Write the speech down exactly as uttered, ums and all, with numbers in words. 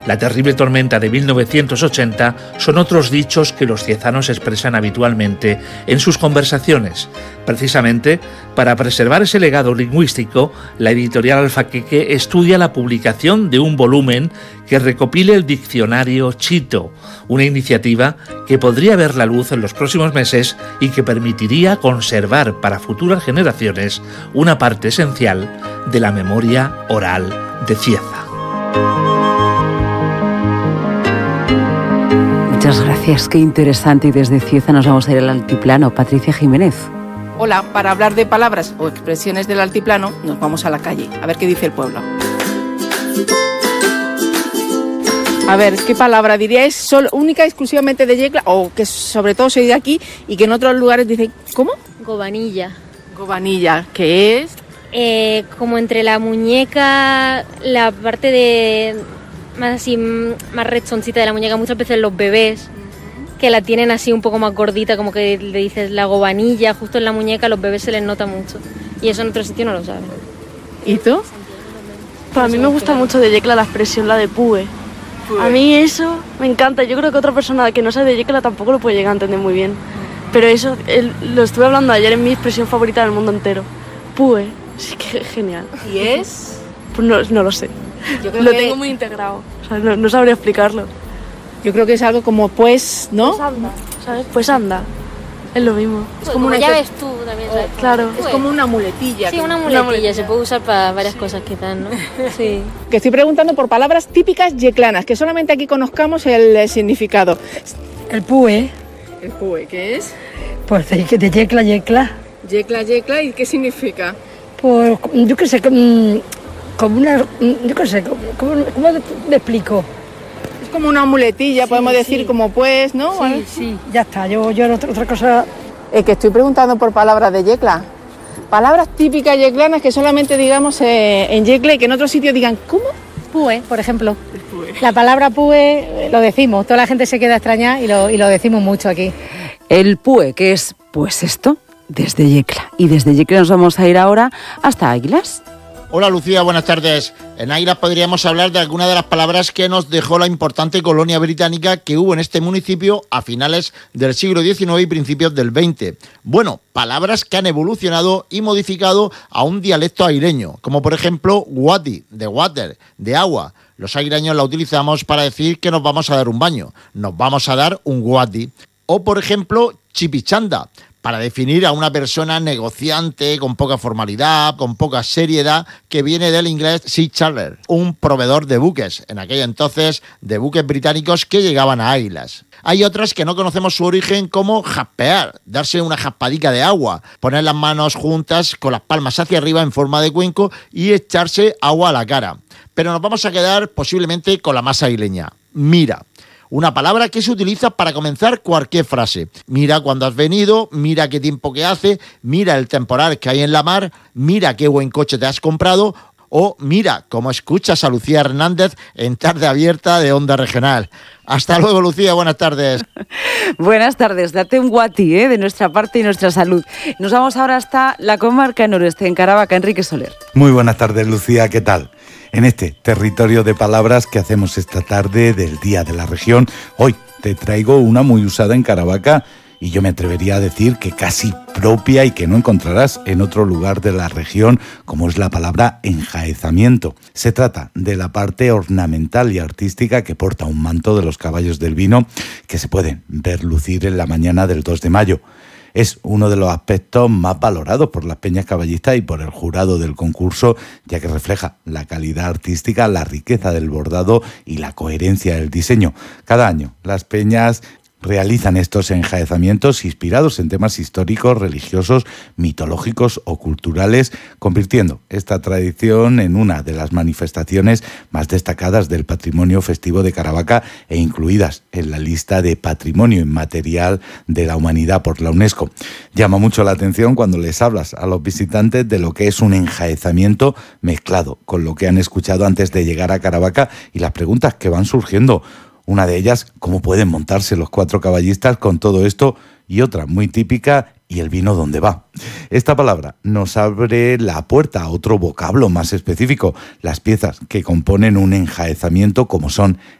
La terrible tormenta de mil novecientos ochenta son otros dichos que los ciezanos expresan habitualmente en sus conversaciones. Precisamente, para preservar ese legado lingüístico, la editorial Alfaqueque estudia la publicación de un volumen que recopile el diccionario Chito, una iniciativa que podría ver la luz en los próximos meses y que permitiría conservar para futuras generaciones una parte esencial de la memoria oral de Cieza. Muchas gracias, qué interesante. Y desde Cieza nos vamos a ir al altiplano. Patricia Jiménez. Hola, para hablar de palabras o expresiones del altiplano, nos vamos a la calle, a ver qué dice el pueblo. A ver, ¿qué palabra diríais solo, única y exclusivamente de Yecla, o que sobre todo se dice aquí y que en otros lugares dicen, ¿cómo? Gobanilla. Gobanilla, ¿qué es? Eh, como entre la muñeca, la parte de más así, más rechoncita de la muñeca, muchas veces los bebés, que la tienen así un poco más gordita, como que le dices la gobanilla, justo en la muñeca, a los bebés se les nota mucho. Y eso en otro sitio no lo saben. ¿Y tú? Pues a mí me gusta mucho de Yecla la expresión, la de pue. A mí eso me encanta. Yo creo que otra persona que no sabe de Yecla tampoco lo puede llegar a entender muy bien. Pero eso el, lo estuve hablando ayer, en mi expresión favorita del mundo entero. Pue. Sí, que genial. ¿Y es? Pues no, no lo sé. Yo creo lo que... tengo muy integrado. O sea, no, no sabría explicarlo. Yo creo que es algo como pues, ¿no? Pues anda, ¿sabes? Pues anda. Es lo mismo. Pues es como, como una... ya ves tú también, ¿sabes? Claro. Es como una muletilla. Sí, que... una muletilla, una muletilla, se puede usar para varias sí. cosas quizás, ¿no? Sí. Que estoy preguntando por palabras típicas yeclanas, que solamente aquí conozcamos el, el significado. El pue. ¿El pue qué es? Pues de, de yecla, yecla. Yecla, yecla, ¿y qué significa? Pues yo qué sé, como, como una, yo qué sé, como, ¿cómo me explico? Es como una muletilla, sí, podemos decir, sí. como pues, ¿no? Sí, ¿vale? sí, ya está, yo, yo otra, otra cosa... Es que estoy preguntando por palabras de yecla. Palabras típicas yeclanas que solamente digamos eh, en Yecla y que en otros sitios digan, ¿cómo? Pue, por ejemplo. Pue. La palabra pue lo decimos, toda la gente se queda extrañada y lo, y lo decimos mucho aquí. El pue, que es, pues esto, desde Yecla. Y desde Yecla nos vamos a ir ahora hasta Águilas. Hola Lucía, buenas tardes. En Águilas podríamos hablar de alguna de las palabras que nos dejó la importante colonia británica que hubo en este municipio a finales del siglo diecinueve y principios del veinte. Bueno, palabras que han evolucionado y modificado a un dialecto aireño, como por ejemplo wati, de water, de agua. Los aireños la utilizamos para decir que nos vamos a dar un baño, nos vamos a dar un wati. O por ejemplo chipichanda, para definir a una persona negociante, con poca formalidad, con poca seriedad, que viene del inglés sea charter, un proveedor de buques, en aquel entonces de buques británicos que llegaban a Águilas. Hay otras que no conocemos su origen, como jaspear, darse una jaspadica de agua, poner las manos juntas con las palmas hacia arriba en forma de cuenco y echarse agua a la cara. Pero nos vamos a quedar posiblemente con la más aguileña, mira. Una palabra que se utiliza para comenzar cualquier frase. Mira cuándo has venido, mira qué tiempo que hace, mira el temporal que hay en la mar, mira qué buen coche te has comprado o mira cómo escuchas a Lucía Hernández en Tarde Abierta de Onda Regional. Hasta luego, Lucía, buenas tardes. Buenas tardes, date un guati ¿eh? de nuestra parte y nuestra salud. Nos vamos ahora hasta la comarca noroeste, en Caravaca. Enrique Soler. Muy buenas tardes, Lucía, ¿qué tal? En este territorio de palabras que hacemos esta tarde del Día de la Región, hoy te traigo una muy usada en Caravaca y yo me atrevería a decir que casi propia y que no encontrarás en otro lugar de la región, como es la palabra enjaezamiento. Se trata de la parte ornamental y artística que porta un manto de los caballos del vino que se pueden ver lucir en la mañana del dos de mayo. Es uno de los aspectos más valorados por las peñas caballistas y por el jurado del concurso, ya que refleja la calidad artística, la riqueza del bordado y la coherencia del diseño. Cada año las peñas realizan estos enjaezamientos inspirados en temas históricos, religiosos, mitológicos o culturales, convirtiendo esta tradición en una de las manifestaciones más destacadas del patrimonio festivo de Caravaca e incluidas en la lista de Patrimonio Inmaterial de la Humanidad por la UNESCO. Llama mucho la atención cuando les hablas a los visitantes de lo que es un enjaezamiento mezclado con lo que han escuchado antes de llegar a Caravaca y las preguntas que van surgiendo. Una de ellas, ¿cómo pueden montarse los cuatro caballistas con todo esto? Y otra, muy típica, ¿Y el vino dónde va? Esta palabra nos abre la puerta a otro vocablo más específico, las piezas que componen un enjaezamiento como son